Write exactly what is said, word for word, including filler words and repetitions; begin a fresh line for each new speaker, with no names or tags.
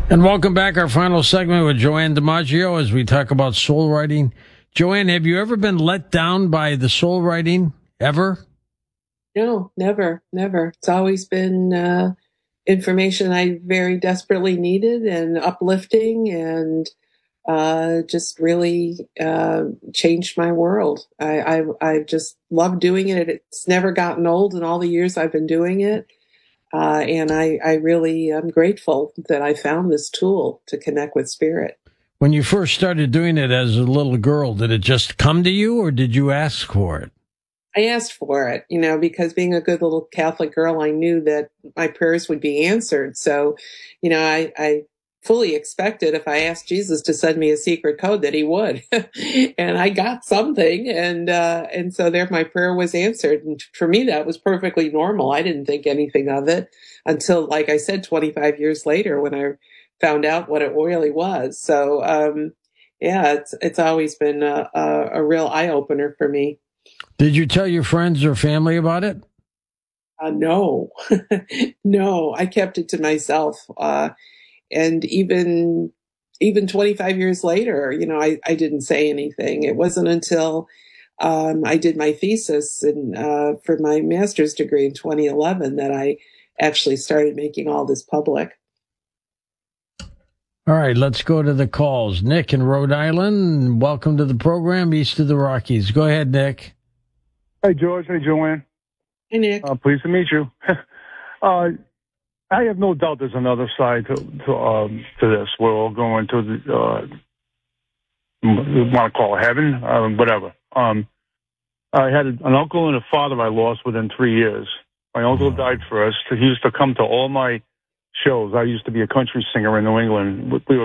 And welcome back. Our final segment with Joanne DiMaggio as we talk about soul writing. Joanne, have you ever been let down by the soul writing? Ever?
No, never, never. It's always been uh, information I very desperately needed and uplifting and uh, just really uh, changed my world. I, I, I just love doing it. It's never gotten old in all the years I've been doing it. Uh, and I, I really am grateful that I found this tool to connect with spirit.
When you first started doing it as a little girl, did it just come to you or did you ask for it?
I asked for it, you know, because being a good little Catholic girl, I knew that my prayers would be answered. So, you know, I, I fully expected if I asked Jesus to send me a secret code that he would. And I got something. And, uh, and so there my prayer was answered. And for me, that was perfectly normal. I didn't think anything of it until, like I said, twenty-five years later when I found out what it really was. So, um, yeah, it's, it's always been a, a, a real eye opener for me.
Did you tell your friends or family about it?
Uh, no, no, I kept it to myself. Uh, and even, even twenty-five years later, you know, I, I didn't say anything. It wasn't until, um, I did my thesis and, uh, for my master's degree in twenty eleven that I actually started making all this public.
All right, let's go to the calls. Nick in Rhode Island, welcome to the program, East of the Rockies. Go ahead, Nick.
Hey, George. Hey, Joanne.
Hey, Nick.
Uh, pleased to meet you. uh, I have no doubt there's another side to to, um, to this. We're all going to the, uh, you want to call it heaven, uh, whatever. Um, I had an uncle and a father I lost within three years. My uncle died first. He used to come to all my shows. I used to be a country singer in New England. We were